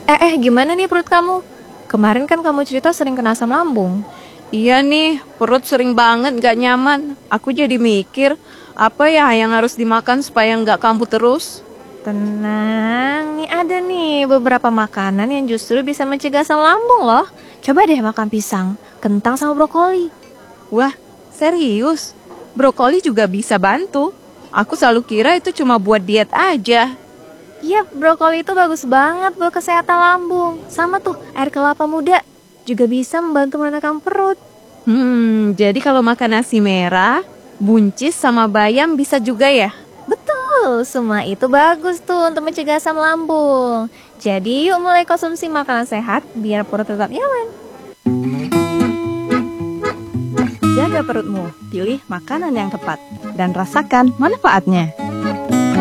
Gimana nih perut kamu? Kemarin kan kamu cerita sering kena asam lambung. Iya nih, perut sering banget gak nyaman. Aku jadi mikir, apa ya yang harus dimakan supaya nggak kambuh terus? Tenang, nih ada nih beberapa makanan yang justru bisa mencegah asam lambung loh. Coba deh makan pisang, kentang sama brokoli. Wah, serius? Brokoli juga bisa bantu. Aku selalu kira itu cuma buat diet aja. Iya, brokoli itu bagus banget buat kesehatan lambung. Sama tuh, air kelapa muda juga bisa membantu menenangkan perut. Jadi kalau makan nasi merah, buncis sama bayam bisa juga ya? Betul, semua itu bagus tuh untuk mencegah asam lambung. Jadi yuk mulai konsumsi makanan sehat biar perut tetap nyaman. Jaga perutmu, pilih makanan yang tepat, dan rasakan manfaatnya.